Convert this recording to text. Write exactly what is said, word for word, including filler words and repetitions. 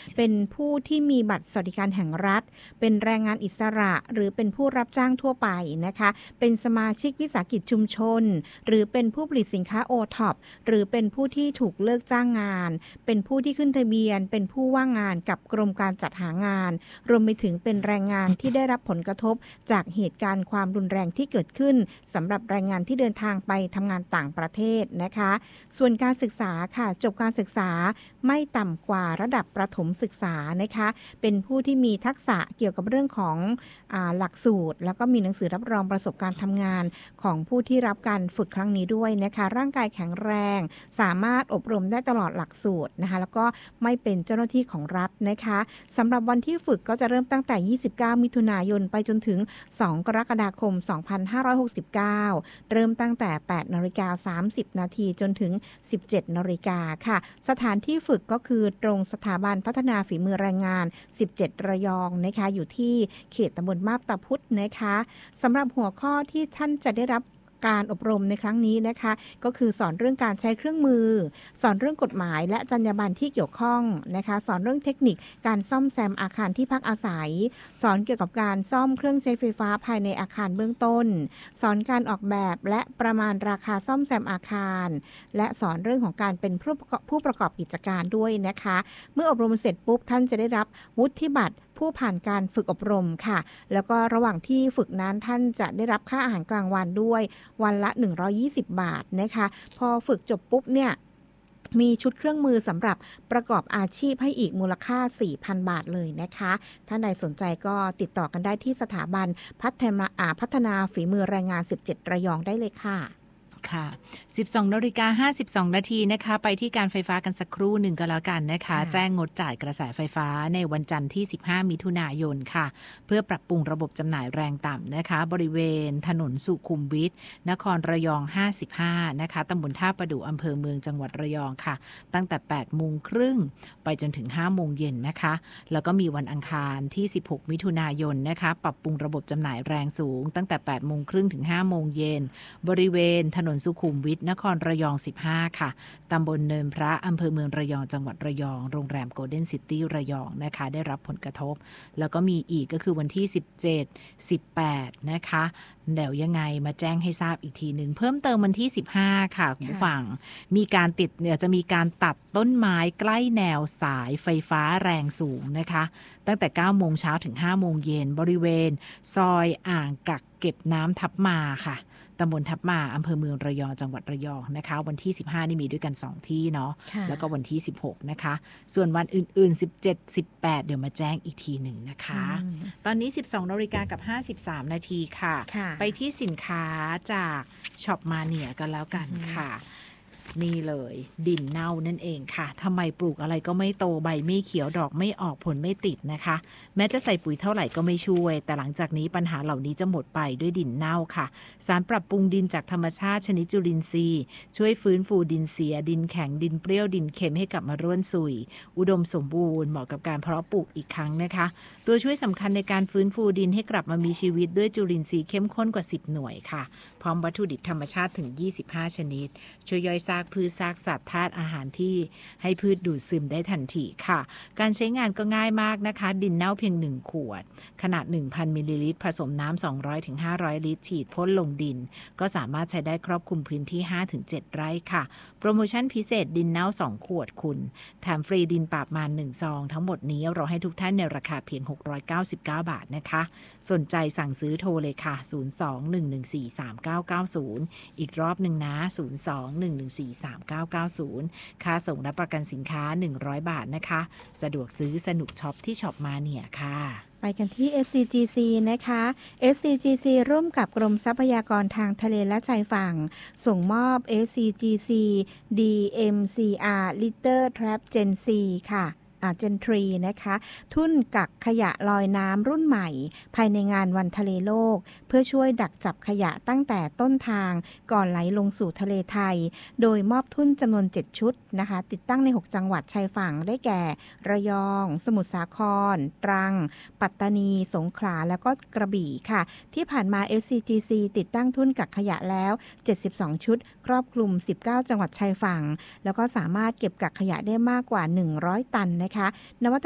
เป็นผู้ที่มีบัตรสวัสดิการแห่งรัฐเป็นแรงงานอิสระหรือเป็นผู้รับจ้างทั่วไปนะคะเป็นสมาชิกวิสาหกิจชุมชนหรือเป็นผู้ผลิตสินค้า โอ ท็อป หรือเป็นผู้ที่ถูกเลิกจ้างงานเป็นผู้ที่ขึ้นทะเบียนเป็นผู้ว่างงานกับกรมการจัดหางานรวมไปถึงเป็นแรงงานที่ได้รับผลกระทบจากเหตุการณ์ความรุนแรงที่เกิดขึ้นสำหรับแรงงานที่เดินทางไปทำงานต่างประเทศนะคะส่วนการศึกษาค่ะจบการศึกษาไม่ต่ำกว่าระดับประถมศึกษานะคะเป็นผู้ที่มีทักษะเกี่ยวกับเรื่องของอ่าหลักสูตรแล้วก็มีหนังสือรับรองประสบการณ์ทำงานของผู้ที่รับการฝึกครั้งนี้ด้วยนะคะร่างกายแข็งแรงสามารถอบรมได้ตลอดหลักสูตรนะคะแล้วก็ไม่เป็นเจ้าหน้าที่ของรัฐนะคะสำหรับวันที่ฝึกก็จะเริ่มตั้งแต่ยี่สิบเก้ามิถุนายนไปจนถึงสองกรกฎาคมสองพันห้าร้อยหกสิบเก้าเริ่มตั้งแต่ แปดนาฬิกาสามสิบนาทีจนถึง สิบเจ็ดนาฬิกาค่ะสถานที่ฝึกก็คือตรงสถาบันพัฒนาฝีมือแรงงานสิบเจ็ดระยองนะคะอยู่ที่เขตตำบลมาบตาพุธนะคะสำหรับหัวข้อที่ท่านจะได้รับการอบรมในครั้งนี้นะคะก็คือสอนเรื่องการใช้เครื่องมือสอนเรื่องกฎหมายและจรรยาบรรณที่เกี่ยวข้องนะคะสอนเรื่องเทคนิคการซ่อมแซมอาคารที่พักอาศัยสอนเกี่ยวกับการซ่อมเครื่องใช้ไฟฟ้าภายในอาคารเบื้องต้นสอนการออกแบบและประมาณราคาซ่อมแซมอาคารและสอนเรื่องของการเป็นผู้ประกอบผู้ประกอบกิจการด้วยนะคะเมื่ออบรมเสร็จปุ๊บท่านจะได้รับวุฒิบัตรผู้ผ่านการฝึกอบรมค่ะแล้วก็ระหว่างที่ฝึกนั้นท่านจะได้รับค่าอาหารกลางวันด้วยวันละหนึ่งร้อยยี่สิบบาทนะคะพอฝึกจบปุ๊บเนี่ยมีชุดเครื่องมือสำหรับประกอบอาชีพให้อีกมูลค่า สี่พัน บาทเลยนะคะท่านใดสนใจก็ติดต่อกันได้ที่สถาบันพัฒนาพัฒนาฝีมือแรงงานสิบเจ็ดระยองได้เลยค่ะค่ะ สิบสองนาฬิกาห้าสิบสองนาทีนะคะไปที่การไฟฟ้ากันสักครู่หนึ่งก็แล้วกันนะคะแจ้งงดจ่ายกระแสไฟฟ้าในวันจันทร์ที่สิบห้ามิถุนายนค่ะเพื่อปรับปรุงระบบจำหน่ายแรงต่ำนะคะบริเวณถนนสุขุมวิทนครระยองห้าสิบห้านะคะตำบลท่าประดู่อำเภอเมืองจังหวัดระยองค่ะตั้งแต่แปดโมงครึ่งไปจนถึงห้าโมงเย็นนะคะแล้วก็มีวันอังคารที่สิบหกมิถุนายนนะคะปรับปรุงระบบจำหน่ายแรงสูงตั้งแต่แปดโมงครึ่งถึงห้าโมงเย็นบริเวณถนนสุขุมวิทนครระยองสิบห้าค่ะตำบลเนินพระอำเภอเมืองระยองจังหวัดระยองโรงแรมโกลเด้นซิตี้ระยองนะคะได้รับผลกระทบแล้วก็มีอีกก็คือวันที่สิบเจ็ด สิบแปดนะคะเดี๋ยวยังไงมาแจ้งให้ทราบอีกทีหนึ่งเพิ่มเติมวันที่สิบห้าค่ะคุณผู้ฟังมีการติดเดี๋ยวจะมีการตัดต้นไม้ใกล้แนวสายไฟฟ้าแรงสูงนะคะตั้งแต่เก้าโมงเช้าถึงห้าโมงเย็นบริเวณซอยอ่างกักเก็บน้ำทับมาค่ะตำบลทับมาอำเภอเมืองระยองจังหวัดระยองนะคะวันที่สิบห้านี่มีด้วยกันสองที่เนาะแล้วก็วันที่สิบหกนะคะส่วนวันอื่นๆสิบเจ็ด สิบแปดเดี๋ยวมาแจ้งอีกทีหนึ่งนะคะตอนนี้ สิบสองนาฬิกากับห้าสิบสามนาทีค่ะไปที่สินค้าจากช็อปมาเนียกันแล้วกันค่ะนี่เลยดินเน่านั่นเองค่ะทำไมปลูกอะไรก็ไม่โตใบไม่เขียวดอกไม่ออกผลไม่ติดนะคะแม้จะใส่ปุ๋ยเท่าไหร่ก็ไม่ช่วยแต่หลังจากนี้ปัญหาเหล่านี้จะหมดไปด้วยดินเน่าค่ะสารปรับปรุงดินจากธรรมชาติชนิดจุลินทรีย์ช่วยฟื้นฟูดินเสียดินแข็งดินเปรี้ยวดินเค็มให้กลับมาร่วนสุยอุดมสมบูรณ์เหมาะกับการเพาะปลูกอีกครั้งนะคะตัวช่วยสำคัญในการฟื้นฟูดินให้กลับมามีชีวิตด้วยจุลินทรีย์เข้มข้นกว่าสิบหน่วยค่ะพร้อมวัตถุดิบธรรมชาติถึงยี่สิบห้าชนิดช่วยย่อยซากพืชซากสัตว์ธาตุอาหารที่ให้พืชดูดซึมได้ทันทีค่ะการใช้งานก็ง่ายมากนะคะดินเน่าเพียงหนึ่งขวดขนาด หนึ่งพัน มิลลิลิตรผสมน้ำ สองร้อยถึงห้าร้อย ลิตรฉีดพ่นลงดินก็สามารถใช้ได้ครอบคลุมพื้นที่ ห้าถึงเจ็ด ไร่ค่ะโปรโมชั่นพิเศษดินเน่าสองขวดคุณแถมฟรีดินปราบมารหนึ่งซองทั้งหมดนี้เราให้ทุกท่านในราคาเพียงหกร้อยเก้าสิบเก้าบาทนะคะสนใจสั่งซื้อโทรเลยค่ะศูนย์ สอง หนึ่ง หนึ่ง สี่ สาม เก้า เก้า ศูนย์อีกรอบหนึ่งนะศูนย์ สอง หนึ่ง หนึ่ง สี่ สาม เก้า เก้า ศูนย์ค่าส่งรับประกันสินค้าหนึ่งร้อยบาทนะคะสะดวกซื้อสนุกช็อปที่ช็อปมาเนี่ยค่ะไปกันที่ เอส ซี จี ซี นะคะ เอส ซี จี ซี ร่วมกับกรมทรัพยากรทางทะเลและชายฝั่งส่งมอบ เอส ซี จี ซี ดี เอ็ม ซี อาร์ Litter Trap Gen โฟร์ ค่ะอาเจนทรีนะคะทุ่นกักขยะลอยน้ำรุ่นใหม่ภายในงานวันทะเลโลกเพื่อช่วยดักจับขยะตั้งแต่ต้นทางก่อนไหลลงสู่ทะเลไทยโดยมอบทุ่นจำนวนเจ็ดชุดนะคะติดตั้งในหกจังหวัดชายฝั่งได้แก่ระยองสมุทรสาครตรังปัตตานีสงขลาแล้วก็กระบี่ค่ะที่ผ่านมา เอส ซี จี ซี ติดตั้งทุ่นกักขยะแล้วเจ็ดสิบสองชุดครอบคลุมสิบเก้าจังหวัดชายฝั่งแล้วก็สามารถเก็บกักขยะได้มากกว่าหนึ่งร้อยตันนะคะนวัต